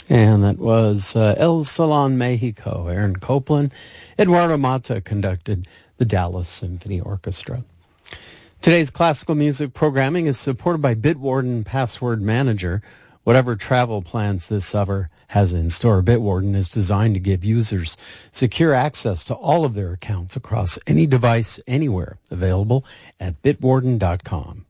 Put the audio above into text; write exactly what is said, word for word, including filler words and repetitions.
And that was uh, El Salon Mexico. Aaron Copland, Eduardo Mata conducted the Dallas Symphony Orchestra. Today's classical music programming is supported by Bitwarden Password Manager. Whatever travel plans this summer has in store, Bitwarden is designed to give users secure access to all of their accounts across any device anywhere. Available at bitwarden dot com.